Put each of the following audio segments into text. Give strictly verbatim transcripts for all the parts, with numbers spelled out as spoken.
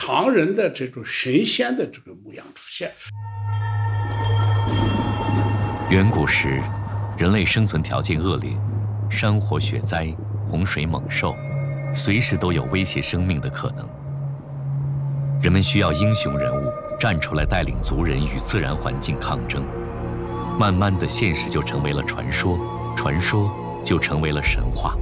唐人的这种神仙的这个模样出现。 远古时，人类生存条件恶劣，山火、雪灾、洪水、猛兽，随时都有威胁生命的可能。人们需要英雄人物站出来带领族人与自然环境抗争。慢慢的，现实就成为了传说，传说就成为了神话。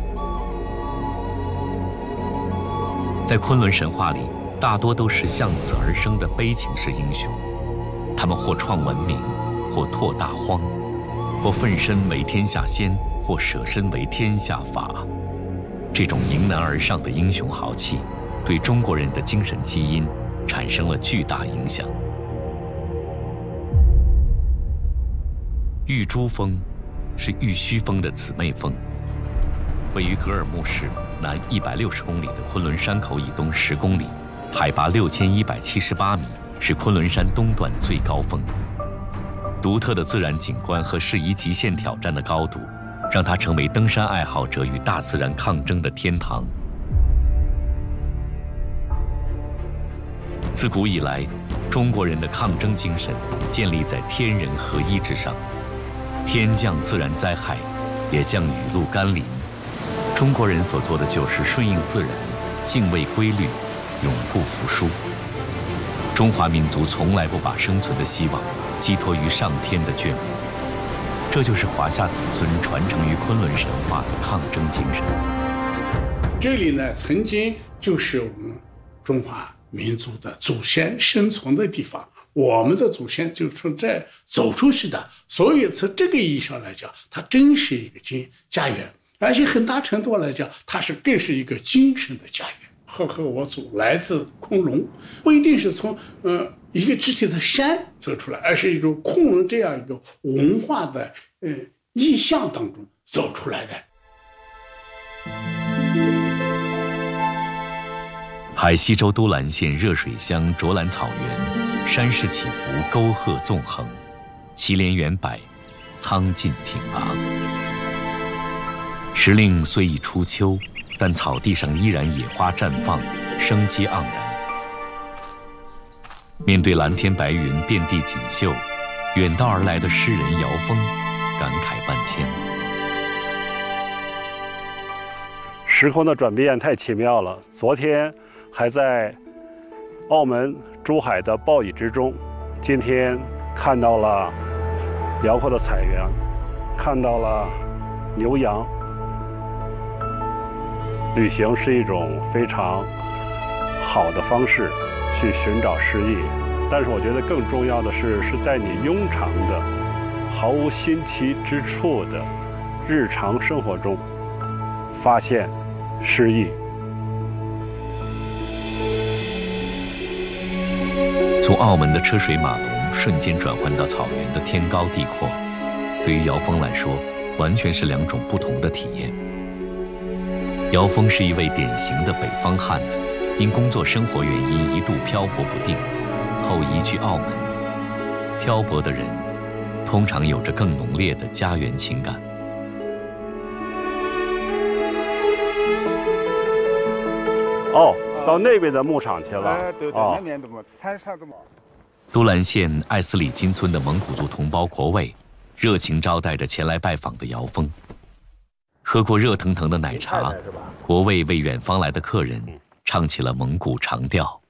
在昆仑神话里，大多都是向死而生的悲情式英雄，他们或创文明，或拓大荒，或奋身为天下先，或舍身为天下法。这种迎难而上的英雄豪气，对中国人的精神基因产生了巨大影响。玉珠峰是玉虚峰的姊妹峰，位于格尔木市南一百六十公里的昆仑山口以东十公里，海拔六千一百七十八米，是昆仑山东段最高峰。独特的自然景观和适宜极限挑战的高度，让它成为登山爱好者与大自然抗争的天堂。自古以来，中国人的抗争精神建立在天人合一之上。天降自然灾害，也降雨露甘霖。中国人所做的就是顺应自然，敬畏规律，永不服输。中华民族从来不把生存的希望寄托于上天的眷顾，这就是华夏子孙传承于昆仑神话的抗争精神。 这里呢，曾经就是我们中华民族的祖先生存的地方，我们的祖先就从这走出去的，所以从这个意义上来讲，它真是一个家家园，而且很大程度来讲，它是更是一个精神的家园。赫赫我祖来自昆仑，不一定是从呃一个具体的山走出来，而是一种昆仑这样一个文化的呃意象当中走出来的。 海西州都兰县热水乡卓兰草原，山势起伏，沟壑纵横，祁连远柏，苍劲挺拔。时令虽已初秋，但草地上依然野花绽放，生机盎然。面对蓝天白云，遍地锦绣，远道而来的诗人姚峰感慨万千。 时空的转变太奇妙了，昨天还在澳门珠海的暴雨之中，今天看到了辽阔的草原，看到了牛羊。旅行是一种非常好的方式去寻找诗意，但是我觉得更重要的是，是在你庸常的、毫无新奇之处的日常生活中发现诗意。 从澳门的车水马龙瞬间转换到草原的天高地阔，对于姚峰来说，完全是两种不同的体验。姚峰是一位典型的北方汉子，因工作生活原因一度漂泊不定，后移居澳门。漂泊的人通常有着更浓烈的家园情感。 哦，到那边的牧场去了。 哎，对对， 哦、 那边的嘛，山上的嘛。 都兰县艾斯里金村的蒙古族同胞国卫，热情招待着前来拜访的姚峰。喝过热腾腾的奶茶，国卫为远方来的客人唱起了蒙古长调。